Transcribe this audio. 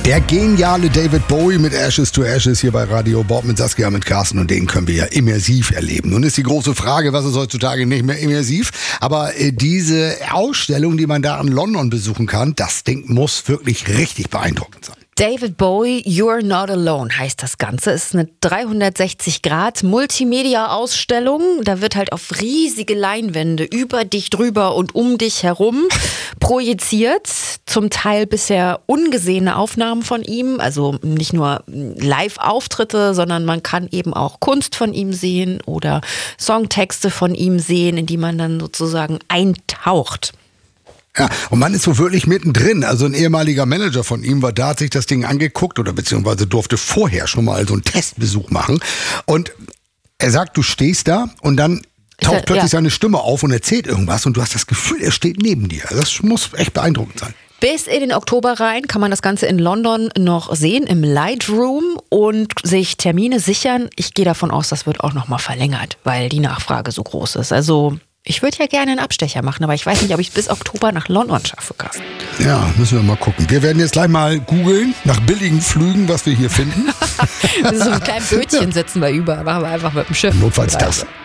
Der geniale David Bowie mit Ashes to Ashes hier bei Radio Bob mit Saskia, mit Carsten, und den können wir ja immersiv erleben. Nun ist die große Frage, was ist heutzutage nicht mehr immersiv? Aber diese Ausstellung, die man da in London besuchen kann, das Ding muss wirklich richtig beeindruckend sein. David Bowie, You're Not Alone heißt das Ganze. Es ist eine 360-Grad-Multimedia-Ausstellung. Da wird halt auf riesige Leinwände über dich drüber und um dich herum projiziert. Zum Teil bisher ungesehene Aufnahmen von ihm. Also nicht nur Live-Auftritte, sondern man kann eben auch Kunst von ihm sehen oder Songtexte von ihm sehen, in die man dann sozusagen eintaucht. Ja, und man ist so wirklich mittendrin. Also ein ehemaliger Manager von ihm war da, hat sich das Ding angeguckt oder beziehungsweise durfte vorher schon mal so einen Testbesuch machen. Und er sagt, du stehst da und dann taucht plötzlich seine Stimme auf und erzählt irgendwas und du hast das Gefühl, er steht neben dir. Das muss echt beeindruckend sein. Bis in den Oktober rein kann man das Ganze in London noch sehen, im Lightroom, und sich Termine sichern. Ich gehe davon aus, das wird auch nochmal verlängert, weil die Nachfrage so groß ist. Also ich würde ja gerne einen Abstecher machen, aber ich weiß nicht, ob ich es bis Oktober nach London schaffe, Carsten. Ja, müssen wir mal gucken. Wir werden jetzt gleich mal googeln nach billigen Flügen, was wir hier finden. So ein kleines Bötchen sitzen wir über, machen wir einfach mit dem Schiff. Notfalls das.